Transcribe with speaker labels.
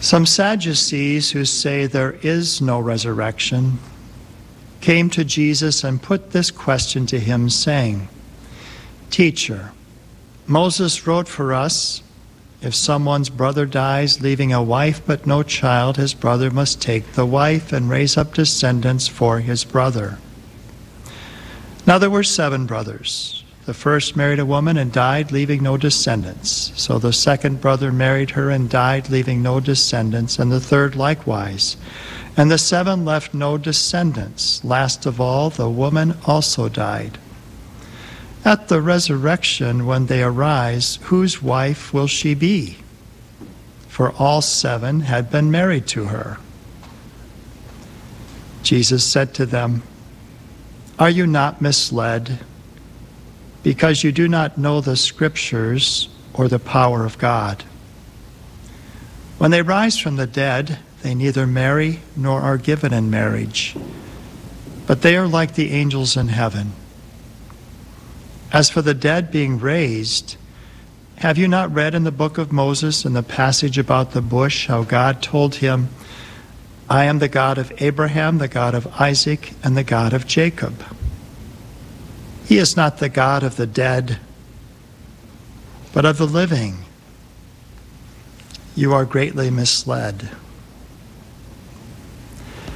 Speaker 1: Some Sadducees, who say there is no resurrection, came to Jesus and put this question to him, saying, "Teacher, Moses wrote for us, if someone's brother dies leaving a wife but no child, his brother must take the wife and raise up descendants for his brother. Now there were 7 brothers. The first married a woman and died, leaving no descendants. So the second brother married her and died, leaving no descendants, and the third likewise. And the 7 left no descendants. Last of all, the woman also died. At the resurrection, when they arise, whose wife will she be? For all 7 had been married to her." Jesus said to them, "Are you not misled, because you do not know the Scriptures or the power of God? When they rise from the dead, they neither marry nor are given in marriage, but they are like the angels in heaven. As for the dead being raised, have you not read in the book of Moses, in the passage about the bush, how God told him, 'I am the God of Abraham, the God of Isaac, and the God of Jacob'? He is not the God of the dead, but of the living. You are greatly misled."